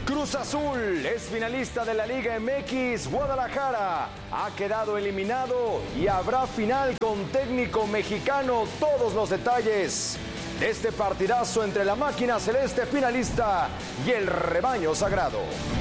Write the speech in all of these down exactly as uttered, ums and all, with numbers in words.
Cruz Azul es finalista de la Liga M X. Guadalajara ha quedado eliminado y habrá final con técnico mexicano. Todos los detalles de este partidazo entre la máquina celeste finalista y el rebaño sagrado.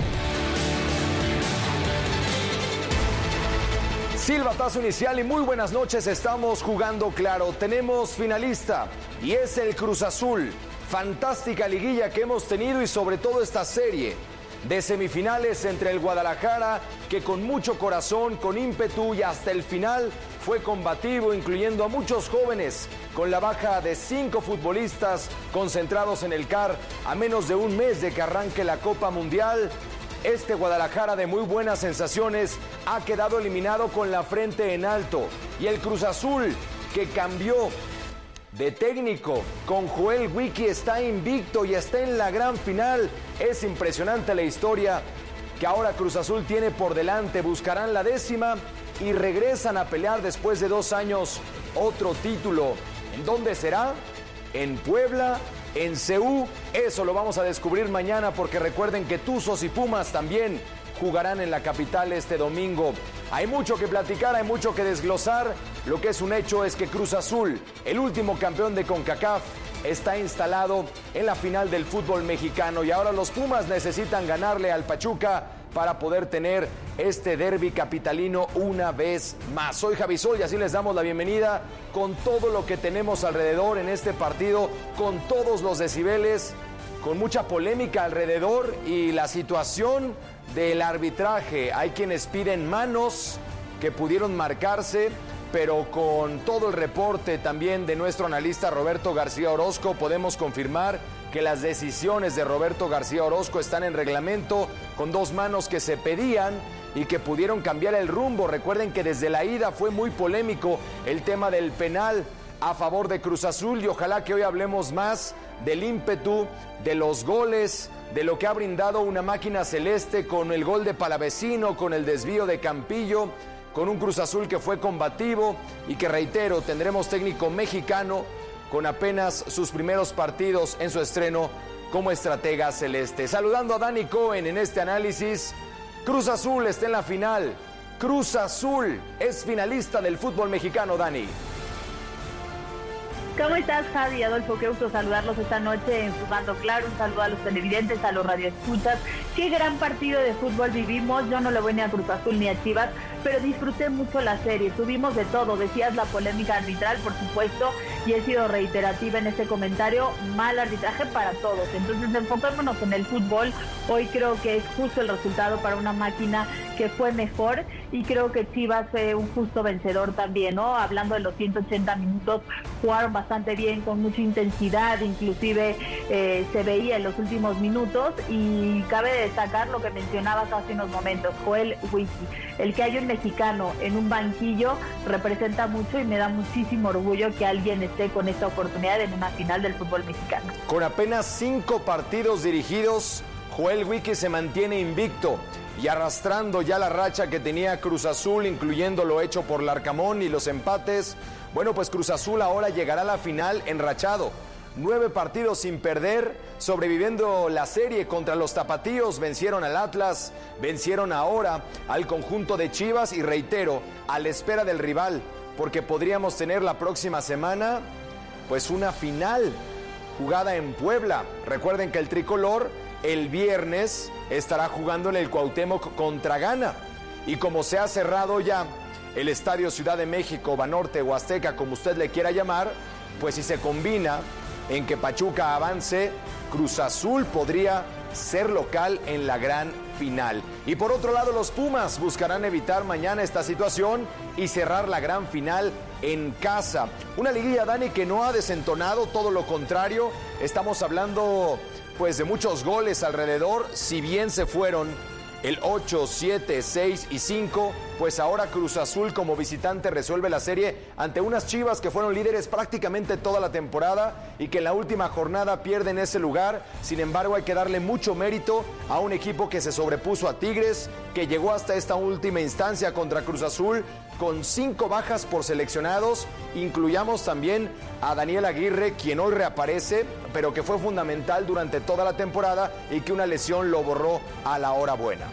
Silbatazo inicial y muy buenas noches. Estamos jugando claro. Tenemos finalista y es el Cruz Azul. Fantástica liguilla que hemos tenido y sobre todo esta serie de semifinales entre el Guadalajara, que con mucho corazón, con ímpetu y hasta el final fue combativo, incluyendo a muchos jóvenes, con la baja de cinco futbolistas concentrados en el C A R a menos de un mes de que arranque la Copa Mundial. Este Guadalajara de muy buenas sensaciones ha quedado eliminado con la frente en alto. Y el Cruz Azul, que cambió de técnico con Joel Wiki, está invicto y está en la gran final. Es impresionante la historia que ahora Cruz Azul tiene por delante. Buscarán la décima y regresan a pelear después de dos años otro título. ¿En dónde será? ¿En Puebla? ¿En C U? Eso lo vamos a descubrir mañana, porque recuerden que Tuzos y Pumas también jugarán en la capital este domingo. Hay mucho que platicar, hay mucho que desglosar. Lo que es un hecho es que Cruz Azul, el último campeón de CONCACAF, está instalado en la final del fútbol mexicano y ahora los Pumas necesitan ganarle al Pachuca para poder tener este derbi capitalino una vez más. Soy Javi Sol y así les damos la bienvenida con todo lo que tenemos alrededor en este partido, con todos los decibeles, con mucha polémica alrededor y la situación del arbitraje. Hay quienes piden manos que pudieron marcarse, pero con todo el reporte también de nuestro analista Roberto García Orozco podemos confirmar que las decisiones de Roberto García Orozco están en reglamento, con dos manos que se pedían y que pudieron cambiar el rumbo. Recuerden que desde la ida fue muy polémico el tema del penal a favor de Cruz Azul y ojalá que hoy hablemos más del ímpetu, de los goles, de lo que ha brindado una máquina celeste con el gol de Palavecino, con el desvío de Campillo, con un Cruz Azul que fue combativo y que, reitero, tendremos técnico mexicano con apenas sus primeros partidos en su estreno como estratega celeste. Saludando a Dani Cohen en este análisis. Cruz Azul está en la final. Cruz Azul es finalista del fútbol mexicano, Dani. ¿Cómo estás, Javi? Adolfo, qué gusto saludarlos esta noche en Jugando Claro. Un saludo a los televidentes, a los radioescuchas. Qué gran partido de fútbol vivimos. Yo no le voy ni a Cruz Azul ni a Chivas, pero disfruté mucho la serie. Tuvimos de todo. Decías la polémica arbitral, por supuesto, y he sido reiterativa en este comentario. Mal arbitraje para todos. Entonces, enfocémonos en el fútbol. Hoy creo que es justo el resultado para una máquina que fue mejor, y creo que Chivas fue un justo vencedor también, ¿no? Hablando de los ciento ochenta minutos, jugaron bastante bien, con mucha intensidad, inclusive eh, se veía en los últimos minutos, y cabe destacar lo que mencionabas hace unos momentos, Joel Wiki. El que haya un mexicano en un banquillo representa mucho y me da muchísimo orgullo que alguien esté con esta oportunidad en una final del fútbol mexicano. Con apenas cinco partidos dirigidos, Joel Wiki se mantiene invicto y arrastrando ya la racha que tenía Cruz Azul, incluyendo lo hecho por Larcamón y los empates. Bueno, pues Cruz Azul ahora llegará a la final enrachado. Nueve partidos sin perder, sobreviviendo la serie contra los tapatíos. Vencieron al Atlas, vencieron ahora al conjunto de Chivas y, reitero, a la espera del rival, porque podríamos tener la próxima semana pues una final jugada en Puebla. Recuerden que el tricolor el viernes estará jugando en el Cuauhtémoc contra Ghana. Y como se ha cerrado ya el Estadio Ciudad de México, Banorte o Azteca, como usted le quiera llamar, pues si se combina en que Pachuca avance, Cruz Azul podría ser local en la gran final. Y por otro lado, los Pumas buscarán evitar mañana esta situación y cerrar la gran final en casa. Una liguilla, Dani, que no ha desentonado, todo lo contrario. Estamos hablando pues de muchos goles alrededor. Si bien se fueron el ocho, siete, seis y cinco, pues ahora Cruz Azul como visitante resuelve la serie ante unas Chivas que fueron líderes prácticamente toda la temporada y que en la última jornada pierden ese lugar. Sin embargo, hay que darle mucho mérito a un equipo que se sobrepuso a Tigres, que llegó hasta esta última instancia contra Cruz Azul, con cinco bajas por seleccionados. Incluyamos también a Daniel Aguirre, quien hoy reaparece, pero que fue fundamental durante toda la temporada y que una lesión lo borró a la hora buena.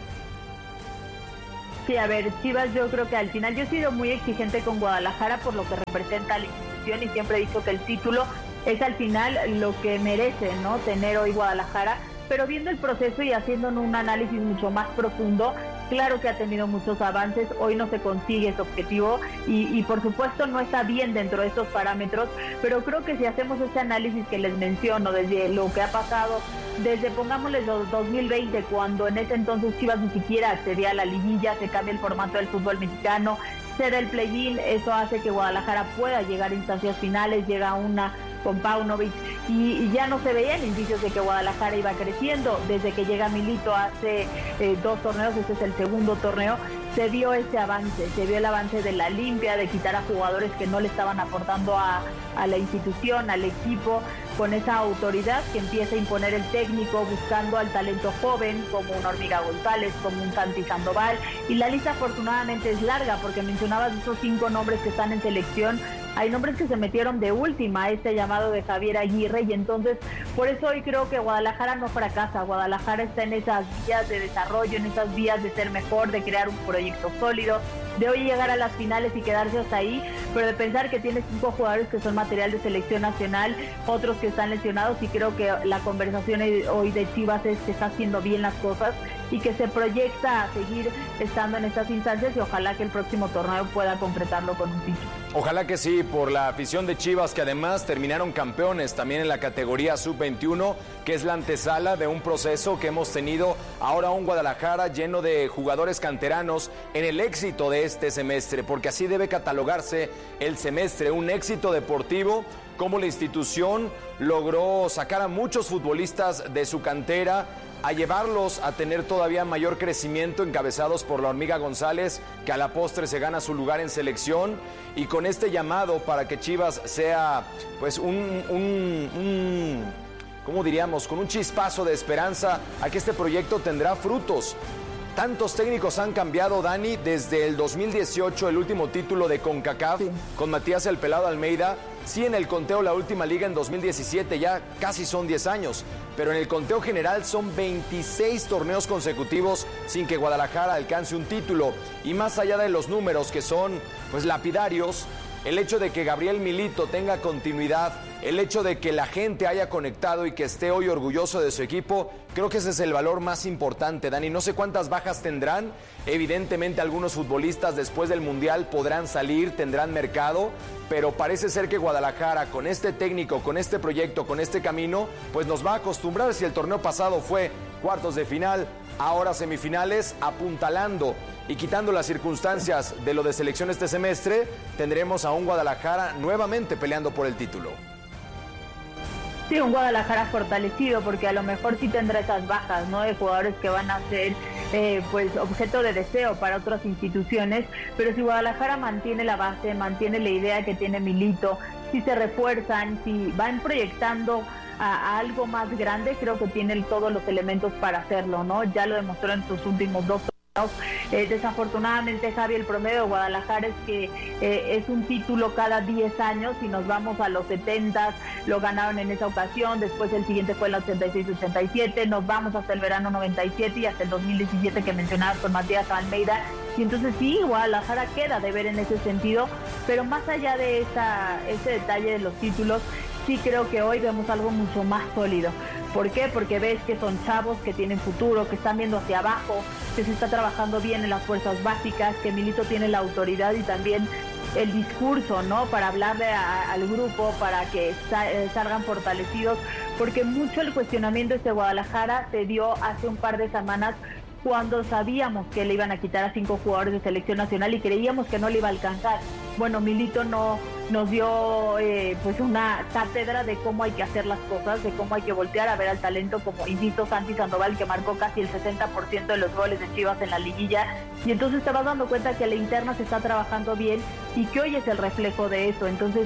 Sí, a ver, Chivas, yo creo que al final yo he sido muy exigente con Guadalajara por lo que representa la institución y siempre he dicho que el título es al final lo que merece, ¿no?, tener hoy Guadalajara, pero viendo el proceso y haciendo un análisis mucho más profundo, claro que ha tenido muchos avances, hoy no se consigue ese objetivo y, y por supuesto no está bien dentro de estos parámetros, pero creo que si hacemos ese análisis que les menciono, desde lo que ha pasado, desde pongámosle dos mil veinte, cuando en ese entonces Chivas ni siquiera accedía a la liguilla, se cambia el formato del fútbol mexicano, se da el play-in, eso hace que Guadalajara pueda llegar a instancias finales, llega a una con Paunovic y, y ya no se veían indicios de que Guadalajara iba creciendo. Desde que llega Milito hace eh, dos torneos, este es el segundo torneo, se vio ese avance, se vio el avance de la limpia, de quitar a jugadores que no le estaban aportando a, a la institución, al equipo, con esa autoridad que empieza a imponer el técnico, buscando al talento joven, como un Hormiga González, como un Santi Sandoval, y la lista afortunadamente es larga, porque mencionabas esos cinco nombres que están en selección, hay nombres que se metieron de última, este llamado de Javier Aguirre, y entonces por eso hoy creo que Guadalajara no fracasa, Guadalajara está en esas vías de desarrollo, en esas vías de ser mejor, de crear un proyecto sólido, de hoy llegar a las finales y quedarse hasta ahí, pero de pensar que tiene cinco jugadores que son material de selección nacional, otros que están lesionados, y creo que la conversación hoy de Chivas es que está haciendo bien las cosas y que se proyecta a seguir estando en estas instancias y ojalá que el próximo torneo pueda concretarlo con un título. Ojalá que sí, por la afición de Chivas, que además terminaron campeones también en la categoría sub veintiuno, que es la antesala de un proceso que hemos tenido ahora un Guadalajara lleno de jugadores canteranos en el éxito de este semestre, porque así debe catalogarse el semestre, un éxito deportivo, como la institución logró sacar a muchos futbolistas de su cantera, a llevarlos a tener todavía mayor crecimiento, encabezados por la Hormiga González, que a la postre se gana su lugar en selección, y con este llamado para que Chivas sea pues un, un, un ¿cómo diríamos?, con un chispazo de esperanza a que este proyecto tendrá frutos. Tantos técnicos han cambiado, Dani, desde el dos mil dieciocho, el último título de CONCACAF, sí, con Matías El Pelado Almeida. Sí, en el conteo la última liga en dos mil diecisiete, ya casi son diez años, pero en el conteo general son veintiséis torneos consecutivos sin que Guadalajara alcance un título. Y más allá de los números, que son pues lapidarios, el hecho de que Gabriel Milito tenga continuidad, el hecho de que la gente haya conectado y que esté hoy orgulloso de su equipo, creo que ese es el valor más importante, Dani. No sé cuántas bajas tendrán, evidentemente algunos futbolistas después del Mundial podrán salir, tendrán mercado, pero parece ser que Guadalajara, con este técnico, con este proyecto, con este camino, pues nos va a acostumbrar. Si el torneo pasado fue cuartos de final, ahora semifinales, apuntalando y quitando las circunstancias de lo de selección este semestre, tendremos a un Guadalajara nuevamente peleando por el título. Sí, un Guadalajara fortalecido, porque a lo mejor sí tendrá esas bajas, ¿no?, de jugadores que van a ser eh, pues objeto de deseo para otras instituciones, pero si Guadalajara mantiene la base, mantiene la idea que tiene Milito, si se refuerzan, si van proyectando a, a algo más grande, creo que tiene todos los elementos para hacerlo, ¿no? Ya lo demostró en sus últimos dos. Eh, desafortunadamente, Javi, el promedio de Guadalajara es que eh, es un título cada diez años. Si nos vamos a los setenta, lo ganaron en esa ocasión, después el siguiente fue el ochenta y seis ochenta y siete, nos vamos hasta el verano noventa y siete y hasta el dos mil diecisiete que mencionabas con Matías Almeida, y entonces sí, Guadalajara queda de ver en ese sentido, pero más allá de esa, ese detalle de los títulos, sí creo que hoy vemos algo mucho más sólido. ¿Por qué? Porque ves que son chavos que tienen futuro, que están viendo hacia abajo, que se está trabajando bien en las fuerzas básicas, que Milito tiene la autoridad y también el discurso, ¿no?, para hablarle a, al grupo, para que sa- salgan fortalecidos, porque mucho el cuestionamiento de este Guadalajara se dio hace un par de semanas, cuando sabíamos que le iban a quitar a cinco jugadores de selección nacional y creíamos que no le iba a alcanzar. Bueno, Milito no nos dio eh, pues una cátedra de cómo hay que hacer las cosas, de cómo hay que voltear a ver al talento, como insisto, Santi Sandoval, que marcó casi el sesenta por ciento de los goles de Chivas en la liguilla, y entonces te vas dando cuenta que la interna se está trabajando bien y que hoy es el reflejo de eso. Entonces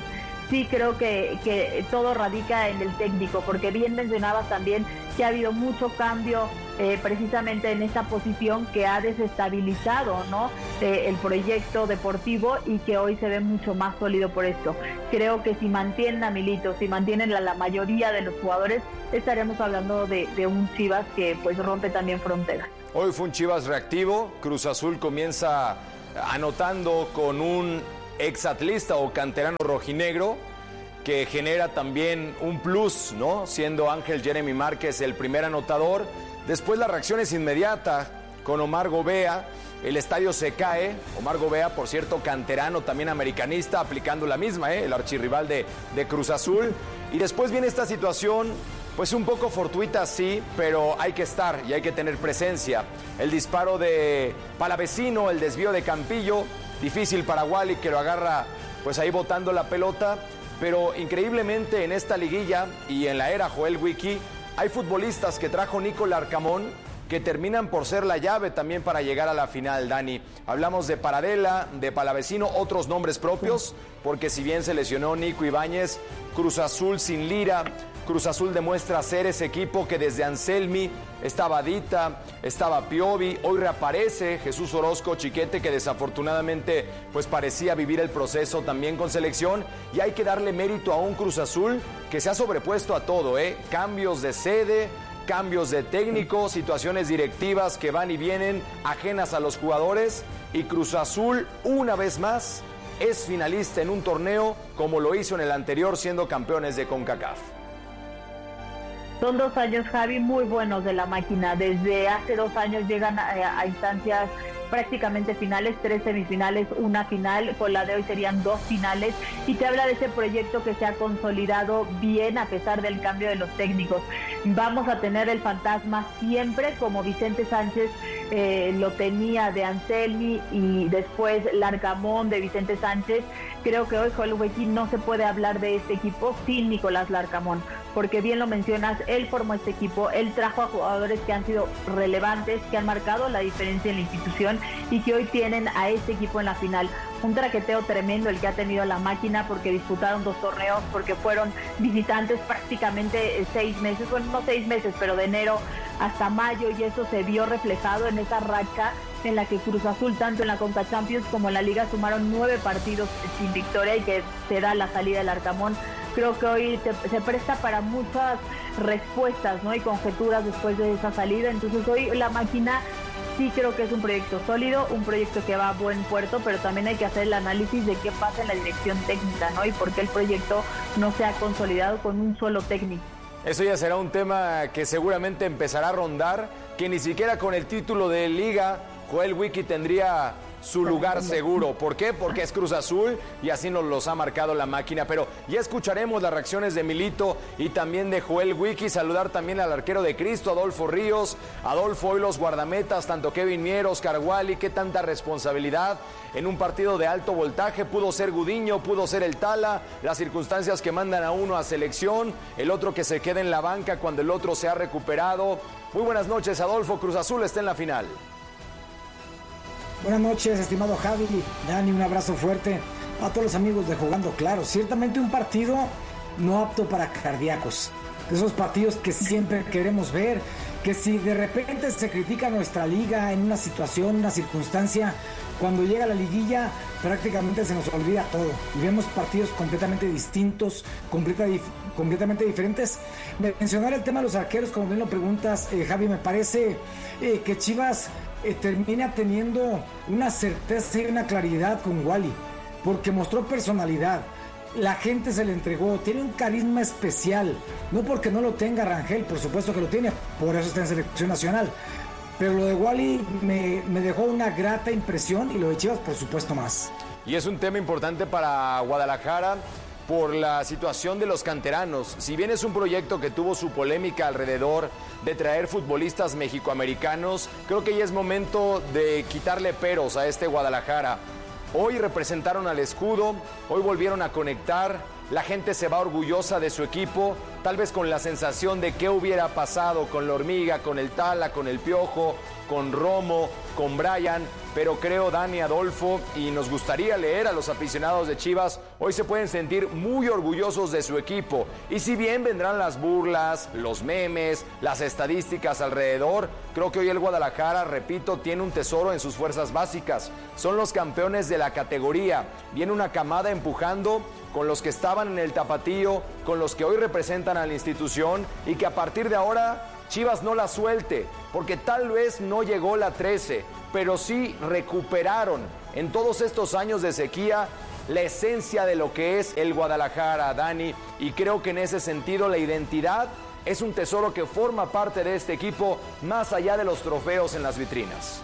sí creo que, que todo radica en el técnico, porque bien mencionabas también que ha habido mucho cambio eh, precisamente en esta posición que ha desestabilizado, ¿no? Eh, el proyecto deportivo y que hoy se ve mucho más sólido por esto. Creo que si mantienen a Milito, si mantienen a la mayoría de los jugadores, estaremos hablando de, de un Chivas que pues rompe también fronteras. Hoy fue un Chivas reactivo. Cruz Azul comienza anotando con un exatlista o canterano rojinegro que genera también un plus, ¿no? Siendo Ángel Jeremy Márquez el primer anotador. Después la reacción es inmediata con Omar Gobea. El estadio se cae. Omar Gobea, por cierto, canterano, también americanista, aplicando la misma, ¿eh? El archirrival de, de Cruz Azul. Y después viene esta situación, pues un poco fortuita, sí, pero hay que estar y hay que tener presencia. El disparo de Palavecino, el desvío de Campillo, difícil para Wally, que lo agarra pues ahí botando la pelota. Pero increíblemente en esta liguilla y en la era Joel Wiki, hay futbolistas que trajo Nico Larcamón que terminan por ser la llave también para llegar a la final, Dani. Hablamos de Paradela, de Palavecino, otros nombres propios, porque si bien se lesionó Nico Ibáñez, Cruz Azul sin Lira, Cruz Azul demuestra ser ese equipo que desde Anselmi estaba Dita, estaba Piovi, hoy reaparece Jesús Orozco Chiquete, que desafortunadamente pues parecía vivir el proceso también con selección, y hay que darle mérito a un Cruz Azul que se ha sobrepuesto a todo, ¿eh? Cambios de sede, cambios de técnico, situaciones directivas que van y vienen ajenas a los jugadores, y Cruz Azul una vez más es finalista en un torneo como lo hizo en el anterior, siendo campeones de CONCACAF. Son dos años, Javi, muy buenos de la máquina. Desde hace dos años llegan a, a instancias prácticamente finales, tres semifinales, una final, con la de hoy serían dos finales, y te habla de ese proyecto que se ha consolidado bien a pesar del cambio de los técnicos. Vamos a tener el fantasma siempre, como Vicente Sánchez eh, lo tenía de Anselmi, y después Larcamón de Vicente Sánchez. Creo que hoy Joel Wiki no se puede hablar de este equipo sin Nicolás Larcamón, porque bien lo mencionas, él formó este equipo, él trajo a jugadores que han sido relevantes, que han marcado la diferencia en la institución y que hoy tienen a este equipo en la final. Un traqueteo tremendo el que ha tenido la máquina, porque disputaron dos torneos, porque fueron visitantes prácticamente seis meses, bueno, no seis meses, pero de enero hasta mayo, y eso se vio reflejado en esa racha en la que Cruz Azul, tanto en la Conca Champions como en la Liga, sumaron nueve partidos sin victoria, y que se da la salida del Arcamón. Creo que hoy se, se presta para muchas respuestas, ¿no? Y conjeturas después de esa salida. Entonces hoy la máquina sí creo que es un proyecto sólido, un proyecto que va a buen puerto, pero también hay que hacer el análisis de qué pasa en la dirección técnica, ¿no? Y por qué el proyecto no se ha consolidado con un solo técnico. Eso ya será un tema que seguramente empezará a rondar, que ni siquiera con el título de Liga Joel Wiki tendría su lugar seguro. ¿Por qué? Porque es Cruz Azul y así nos los ha marcado la máquina. Pero ya escucharemos las reacciones de Milito y también de Joel Wiki. Saludar también al arquero de Cristo, Adolfo Ríos. Adolfo, hoy los guardametas, tanto Kevin Mier, Oscar Wally, qué tanta responsabilidad en un partido de alto voltaje. Pudo ser Gudiño, pudo ser el Tala, las circunstancias que mandan a uno a selección, el otro que se queda en la banca cuando el otro se ha recuperado. Muy buenas noches, Adolfo. Cruz Azul está en la final. Buenas noches, estimado Javi, Dani, un abrazo fuerte a todos los amigos de Jugando Claro. Ciertamente un partido no apto para cardíacos, de esos partidos que siempre queremos ver, que si de repente se critica nuestra liga en una situación, una circunstancia, cuando llega la liguilla prácticamente se nos olvida todo y vemos partidos completamente distintos, completa, completamente diferentes. Mencionar el tema de los arqueros, como bien lo preguntas, eh, Javi, me parece eh, que Chivas eh, termina teniendo una certeza y una claridad con Wally, porque mostró personalidad, la gente se le entregó, tiene un carisma especial, no porque no lo tenga Rangel, por supuesto que lo tiene, por eso está en selección nacional, pero lo de Wally me, me dejó una grata impresión, y lo de Chivas por supuesto más. Y es un tema importante para Guadalajara por la situación de los canteranos. Si bien es un proyecto que tuvo su polémica alrededor de traer futbolistas mexicoamericanos, creo que ya es momento de quitarle peros a este Guadalajara. Hoy representaron al escudo, hoy volvieron a conectar, la gente se va orgullosa de su equipo, tal vez con la sensación de qué hubiera pasado con la Hormiga, con el Tala, con el Piojo, con Romo, con Brian, pero creo, Dani, Adolfo, y nos gustaría leer a los aficionados de Chivas, hoy se pueden sentir muy orgullosos de su equipo. Y si bien vendrán las burlas, los memes, las estadísticas alrededor, creo que hoy el Guadalajara, repito, tiene un tesoro en sus fuerzas básicas. Son los campeones de la categoría. Viene una camada empujando con los que estaban en el tapatío, con los que hoy representan a la institución, y que a partir de ahora Chivas no la suelte, porque tal vez no llegó la trece, pero sí recuperaron en todos estos años de sequía la esencia de lo que es el Guadalajara, Dani, y creo que en ese sentido la identidad es un tesoro que forma parte de este equipo más allá de los trofeos en las vitrinas.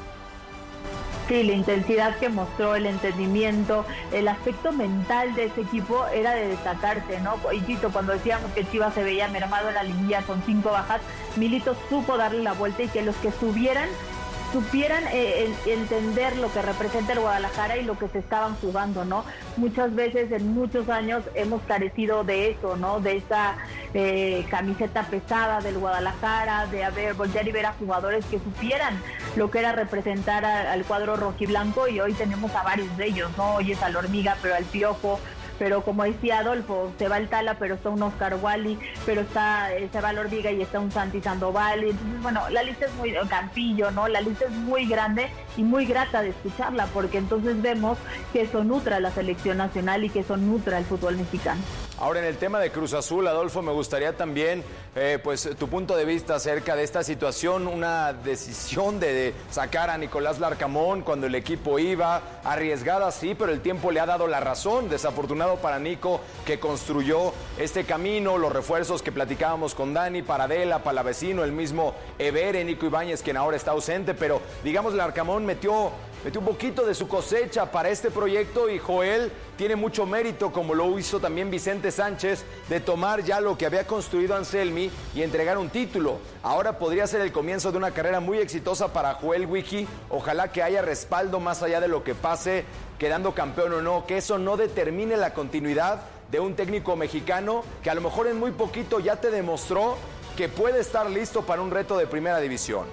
Sí, la intensidad que mostró, el entendimiento, el aspecto mental de ese equipo era de destacarse, ¿no? Insisto, cuando decíamos que Chivas se veía mermado en la liguilla con cinco bajas, Milito supo darle la vuelta y que los que subieran supieran eh, el, entender lo que representa el Guadalajara y lo que se estaban jugando, ¿no? Muchas veces en muchos años hemos carecido de eso, ¿no? De esa eh, camiseta pesada del Guadalajara, de haber voltear y ver a jugadores que supieran lo que era representar a, al cuadro rojiblanco, y hoy tenemos a varios de ellos, ¿no? Hoy es a la Hormiga, pero al Piojo, pero como decía Adolfo, se va el Tala, pero está un Oscar Wally, pero está, se va la Hormiga y está un Santi Sandoval. Entonces, bueno, la lista es muy, Campillo, ¿no? La lista es muy grande y muy grata de escucharla, porque entonces vemos que eso nutra la selección nacional y que eso nutra el fútbol mexicano. Ahora, en el tema de Cruz Azul, Adolfo, me gustaría también, eh, pues, tu punto de vista acerca de esta situación, una decisión de, de sacar a Nicolás Larcamón cuando el equipo iba, arriesgada sí, pero el tiempo le ha dado la razón, desafortunado para Nico, que construyó este camino, los refuerzos que platicábamos con Dani, Paradela, Palavecino, el mismo Evere, Nico Ibáñez, quien ahora está ausente, pero digamos Larcamón metió... metió un poquito de su cosecha para este proyecto, y Joel tiene mucho mérito, como lo hizo también Vicente Sánchez, de tomar ya lo que había construido Anselmi y entregar un título. Ahora podría ser el comienzo de una carrera muy exitosa para Joel Wiki. Ojalá que haya respaldo más allá de lo que pase, quedando campeón o no, que eso no determine la continuidad de un técnico mexicano que a lo mejor en muy poquito ya te demostró que puede estar listo para un reto de primera división.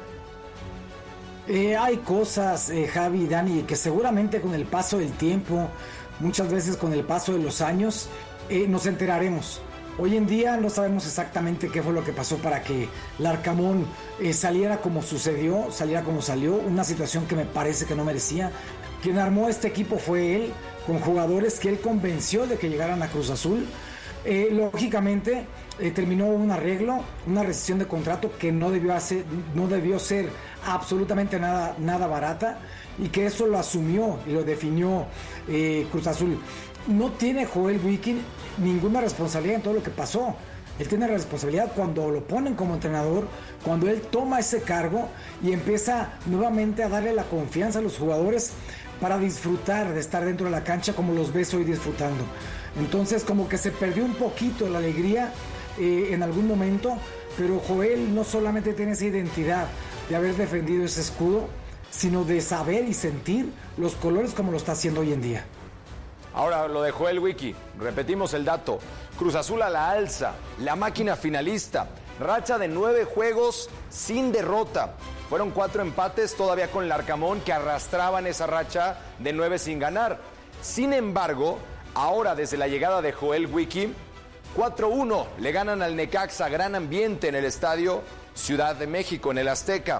Eh, hay cosas, eh, Javi y Dani, que seguramente con el paso del tiempo, muchas veces con el paso de los años, eh, nos enteraremos. Hoy en día no sabemos exactamente qué fue lo que pasó para que Larcamón eh, saliera como sucedió, saliera como salió, una situación que me parece que no merecía. Quien armó este equipo fue él, con jugadores que él convenció de que llegaran a Cruz Azul. Eh, lógicamente eh, terminó un arreglo, una rescisión de contrato que no debió hacer, no debió ser absolutamente nada, nada barata, y que eso lo asumió y lo definió eh, Cruz Azul. No tiene Joel Wiki ninguna responsabilidad en todo lo que pasó. Él tiene responsabilidad cuando lo ponen como entrenador, cuando él toma ese cargo y empieza nuevamente a darle la confianza a los jugadores para disfrutar de estar dentro de la cancha como los ves hoy disfrutando. Entonces, como que se perdió un poquito la alegría eh, en algún momento, pero Joel no solamente tiene esa identidad de haber defendido ese escudo, sino de saber y sentir los colores como lo está haciendo hoy en día. Ahora, lo de Joel Wiki, repetimos el dato: Cruz Azul a la alza, la máquina finalista, racha de nueve juegos sin derrota. Fueron cuatro empates todavía con Larcamón, que arrastraban esa racha de nueve sin ganar. Sin embargo, ahora desde la llegada de Joel Wiki, cuatro uno le ganan al Necaxa, gran ambiente en el estadio Ciudad de México, en el Azteca.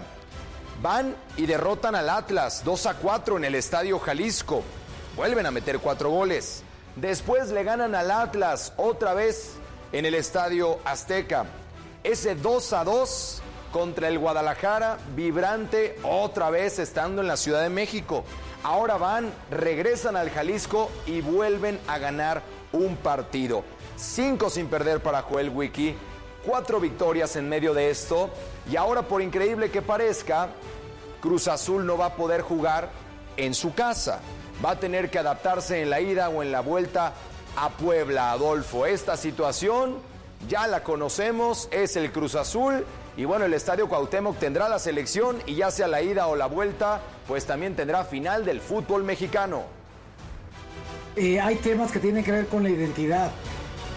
Van y derrotan al Atlas dos a cuatro en el estadio Jalisco. Vuelven a meter cuatro goles. Después le ganan al Atlas otra vez en el estadio Azteca. Ese dos a dos contra el Guadalajara, vibrante otra vez estando en la Ciudad de México. Ahora van, regresan al Jalisco y vuelven a ganar un partido. Cinco sin perder para Joel Wiki, cuatro victorias en medio de esto. Y ahora, por increíble que parezca, Cruz Azul no va a poder jugar en su casa. Va a tener que adaptarse en la ida o en la vuelta a Puebla, Adolfo. Esta situación ya la conocemos, es el Cruz Azul. Y bueno, el Estadio Cuauhtémoc tendrá la selección, y ya sea la ida o la vuelta, pues también tendrá final del fútbol mexicano. Eh, hay temas que tienen que ver con la identidad.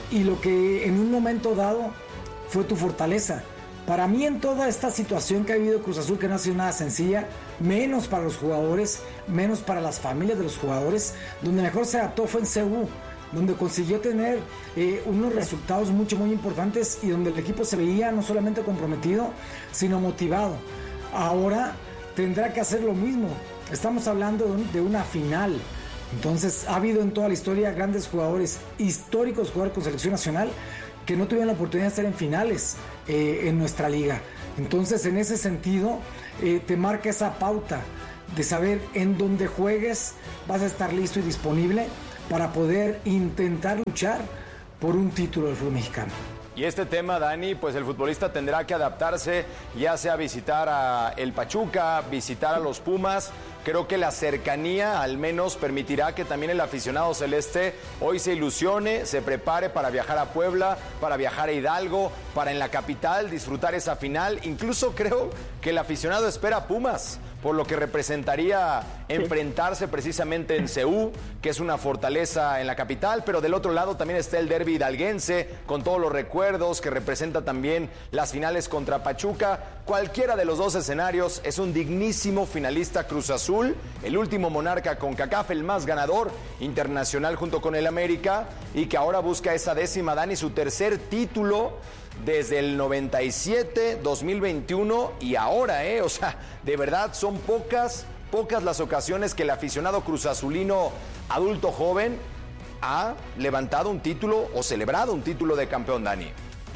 y lo que en un momento dado fue tu fortaleza. Para mí, en toda esta situación que ha habido Cruz Azul, que no ha sido nada sencilla, menos para los jugadores, menos para las familias de los jugadores, donde mejor se adaptó fue en C U, donde consiguió tener eh, unos resultados mucho muy importantes y donde el equipo se veía no solamente comprometido, sino motivado. Ahora tendrá que hacer lo mismo. Estamos hablando de una final. Entonces ha habido en toda la historia grandes jugadores, históricos jugadores con selección nacional, que no tuvieron la oportunidad de estar en finales eh, en nuestra liga. Entonces, en ese sentido, eh, te marca esa pauta de saber en dónde juegues vas a estar listo y disponible para poder intentar luchar por un título del fútbol mexicano. Y este tema, Dani, pues el futbolista tendrá que adaptarse, ya sea visitar a el Pachuca, visitar a los Pumas. Creo que la cercanía al menos permitirá que también el aficionado celeste hoy se ilusione, se prepare para viajar a Puebla, para viajar a Hidalgo, para en la capital disfrutar esa final. Incluso creo que el aficionado espera a Pumas, por lo que representaría enfrentarse precisamente en C U, que es una fortaleza en la capital, pero del otro lado también está el derbi hidalguense, con todos los recuerdos que representa también las finales contra Pachuca. Cualquiera de los dos escenarios es un dignísimo finalista Cruz Azul, el último monarca con CONCACAF, el más ganador internacional junto con el América, y que ahora busca esa décima, Dani, su tercer título desde el noventa y siete, dos mil veintiuno y ahora, ¿eh? O sea, de verdad son pocas, pocas las ocasiones que el aficionado cruzazulino adulto joven ha levantado un título o celebrado un título de campeón, Dani.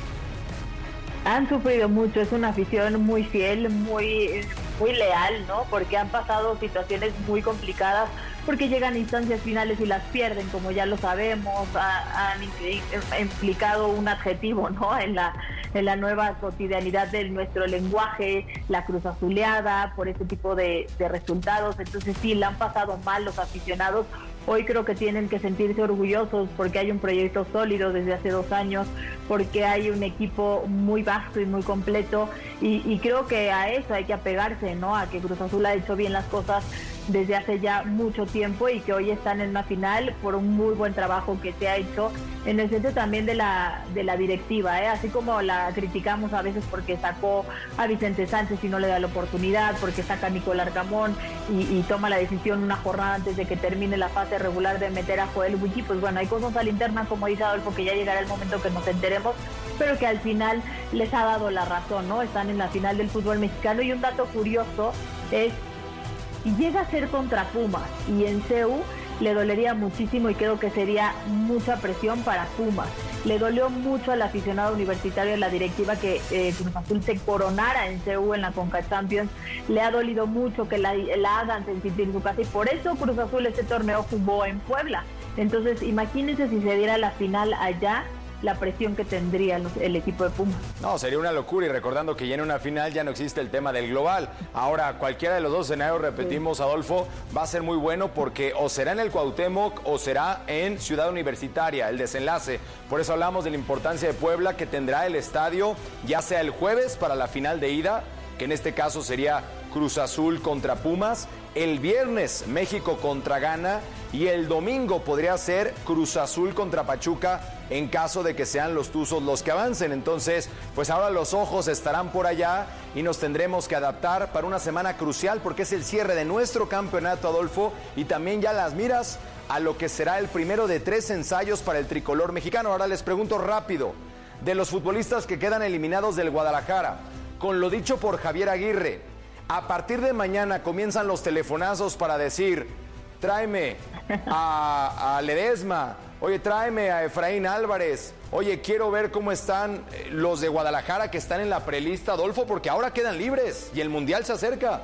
Han sufrido mucho, es una afición muy fiel, muy, muy leal, ¿no? Porque han pasado situaciones muy complicadas, porque llegan a instancias finales y las pierden, como ya lo sabemos, ha, han implicado un adjetivo, ¿no? En la, en la nueva cotidianidad de nuestro lenguaje, la cruzazuleada, por ese tipo de, de resultados. Entonces sí, la han pasado mal los aficionados. Hoy creo que tienen que sentirse orgullosos porque hay un proyecto sólido desde hace dos años, porque hay un equipo muy vasto y muy completo, y, y creo que a eso hay que apegarse, ¿no? A que Cruz Azul ha hecho bien las cosas desde hace ya mucho tiempo y que hoy están en una final por un muy buen trabajo que se ha hecho en el centro también de la de la directiva, ¿eh? Así como la criticamos a veces porque sacó a Vicente Sánchez y no le da la oportunidad, porque saca a Nicolás Arcamón y, y toma la decisión una jornada antes de que termine la fase regular de meter a Joel Wiki, pues bueno, hay cosas a la interna, como dice Adolfo, que ya llegará el momento que nos enteremos, pero que al final les ha dado la razón, ¿no? Están en la final del fútbol mexicano. Y un dato curioso es, llega a ser contra Pumas y en C U le dolería muchísimo, y creo que sería mucha presión para Pumas. Le dolió mucho al aficionado universitario, a la directiva, que eh, Cruz Azul se coronara en C U en la Conca Champions. Le ha dolido mucho que la, la hagan sentir su casa, y por eso Cruz Azul este torneo jugó en Puebla. Entonces imagínense si se diera la final allá, la presión que tendría el equipo de Pumas. No, sería una locura, y recordando que ya en una final ya no existe el tema del global. Ahora, cualquiera de los dos escenarios, repetimos, sí, Adolfo, va a ser muy bueno, porque o será en el Cuauhtémoc o será en Ciudad Universitaria, el desenlace. Por eso hablamos de la importancia de Puebla, que tendrá el estadio ya sea el jueves para la final de ida, que en este caso sería Cruz Azul contra Pumas, el viernes México contra Ghana, y el domingo podría ser Cruz Azul contra Pachuca, en caso de que sean los Tuzos los que avancen. Entonces, pues ahora los ojos estarán por allá y nos tendremos que adaptar para una semana crucial, porque es el cierre de nuestro campeonato, Adolfo, y también ya las miras a lo que será el primero de tres ensayos para el tricolor mexicano. Ahora les pregunto rápido, de los futbolistas que quedan eliminados del Guadalajara, con lo dicho por Javier Aguirre, a partir de mañana comienzan los telefonazos para decir, tráeme a, a Ledesma, oye, tráeme a Efraín Álvarez, oye, quiero ver cómo están los de Guadalajara que están en la prelista, Adolfo, porque ahora quedan libres y el Mundial se acerca.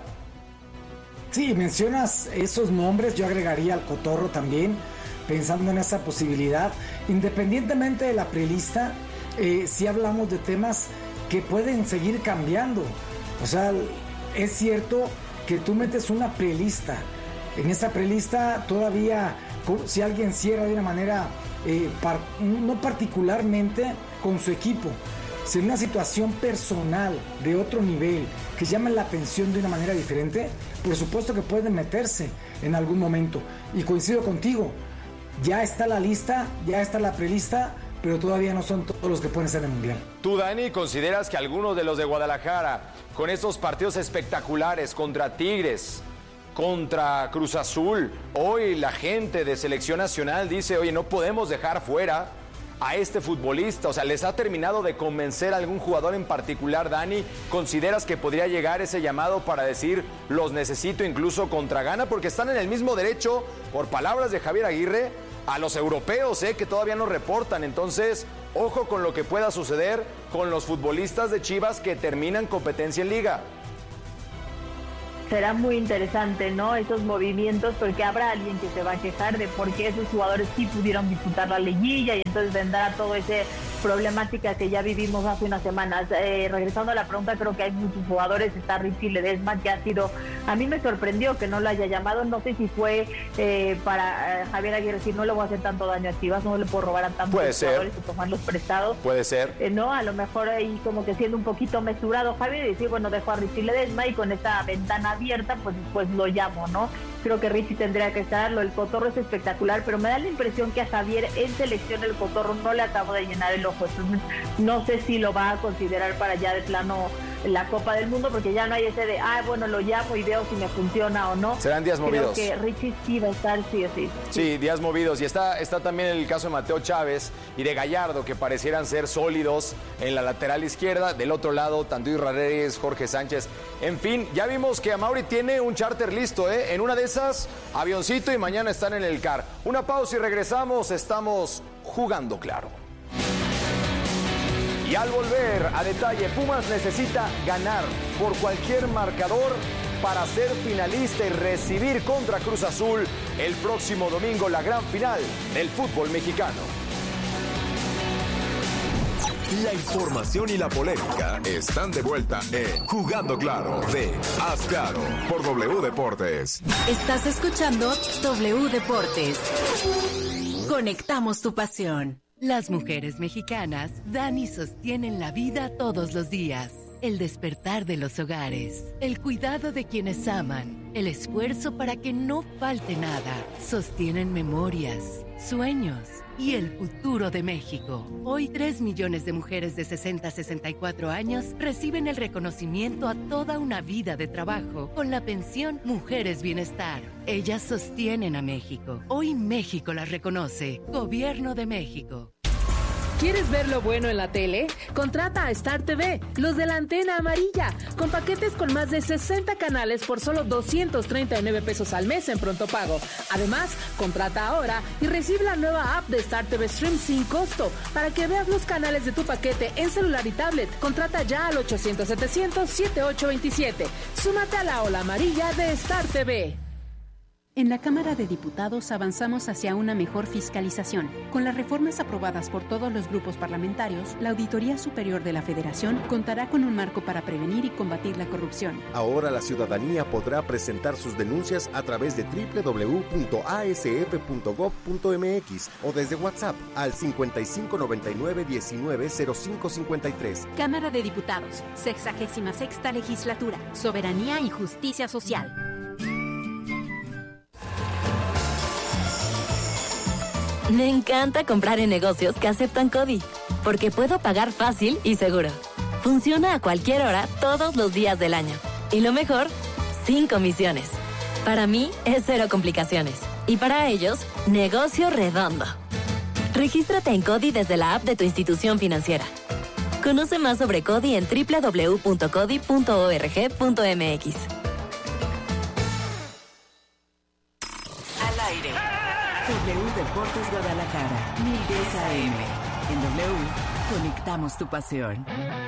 Sí, mencionas esos nombres, yo agregaría al Cotorro también, pensando en esa posibilidad. Independientemente de la prelista, eh, sí hablamos de temas que pueden seguir cambiando. O sea, es cierto que tú metes una prelista. En esa prelista todavía, si alguien cierra de una manera, eh, par, no particularmente con su equipo, sino una situación personal de otro nivel que llama la atención de una manera diferente, por supuesto que pueden meterse en algún momento. Y coincido contigo, ya está la lista, ya está la prelista pero todavía no son todos los que pueden ser en el Mundial. ¿Tú, Dani, consideras que algunos de los de Guadalajara, con estos partidos espectaculares contra Tigres, contra Cruz Azul, hoy la gente de Selección Nacional dice, oye, no podemos dejar fuera a este futbolista? O sea, ¿les ha terminado de convencer a algún jugador en particular, Dani? ¿Consideras que podría llegar ese llamado para decir, los necesito incluso contra Ghana? Porque están en el mismo derecho, por palabras de Javier Aguirre, a los europeos, ¿eh? que todavía no reportan. Entonces, ojo con lo que pueda suceder con los futbolistas de Chivas que terminan competencia en Liga. Será muy interesante, ¿no? Esos movimientos, porque habrá alguien que se va a quejar de por qué esos jugadores sí pudieron disputar la liguilla y entonces vendrá todo ese problemática que ya vivimos hace unas semanas. Eh, regresando a la pregunta, creo que hay muchos jugadores. Está Richie Ledesma, que ha sido, a mí me sorprendió que no lo haya llamado. No sé si fue eh, para eh, Javier Aguirre decir, no le voy a hacer tanto daño a Chivas, no le puedo robar a tantos jugadores o tomarlos prestados. Puede ser. Eh, no, a lo mejor ahí como que siendo un poquito mesurado Javier y decir, bueno, dejo a Richie Ledesma y con esta ventana abierta, pues después lo llamo, ¿no? Creo que Richie tendría que estarlo. El cotorro es espectacular, pero me da la impresión que a Javier en selección el cotorro no le acabo de llenar el ojo. Entonces, no sé si lo va a considerar para ya de plano la Copa del Mundo, porque ya no hay ese de, ah, bueno, lo llamo y veo si me funciona o no. Serán días movidos. Creo que Richie sí va a estar, sí o sí. Sí, sí, días movidos. Y está, está también el caso de Mateo Chávez y de Gallardo, que parecieran ser sólidos en la lateral izquierda. Del otro lado, tanto Israel Reyes, Jorge Sánchez. En fin, ya vimos que Amaury tiene un charter listo, ¿eh? En una de esas, avioncito, y mañana están en el C A R. Una pausa y regresamos. Estamos jugando claro. Y al volver, a detalle, Pumas necesita ganar por cualquier marcador para ser finalista y recibir contra Cruz Azul el próximo domingo la gran final del fútbol mexicano. La información y la polémica están de vuelta en Jugando Claro de Haz Claro por W Deportes. Estás escuchando W Deportes. Conectamos tu pasión. Las mujeres mexicanas dan y sostienen la vida todos los días. El despertar de los hogares, el cuidado de quienes aman, el esfuerzo para que no falte nada. Sostienen memorias, sueños y el futuro de México. Hoy tres millones de mujeres de sesenta a sesenta y cuatro años reciben el reconocimiento a toda una vida de trabajo con la pensión Mujeres Bienestar. Ellas sostienen a México. Hoy México las reconoce. Gobierno de México. ¿Quieres ver lo bueno en la tele? Contrata a Star T V, los de la antena amarilla, con paquetes con más de sesenta canales por solo doscientos treinta y nueve pesos al mes en pronto pago. Además, contrata ahora y recibe la nueva app de Star T V Stream sin costo para que veas los canales de tu paquete en celular y tablet. Contrata ya al ochocientos setecientos setenta y ocho veintisiete. Súmate a la ola amarilla de Star T V. En la Cámara de Diputados avanzamos hacia una mejor fiscalización. Con las reformas aprobadas por todos los grupos parlamentarios, la Auditoría Superior de la Federación contará con un marco para prevenir y combatir la corrupción. Ahora la ciudadanía podrá presentar sus denuncias a través de doble u doble u doble u punto a s f punto gob punto m x o desde WhatsApp al cincuenta y cinco noventa y nueve diecinueve cero cinco cincuenta y tres. Cámara de Diputados, sexagésima sexta legislatura, soberanía y justicia social. Me encanta comprar en negocios que aceptan CODI, porque puedo pagar fácil y seguro. Funciona a cualquier hora, todos los días del año. Y lo mejor, sin comisiones. Para mí, es cero complicaciones. Y para ellos, negocio redondo. Regístrate en CODI desde la app de tu institución financiera. Conoce más sobre CODI en doble u doble u doble u punto codi punto org punto m x. Al aire. W Deportes Guadalajara, mil diez A M. En W, conectamos tu pasión.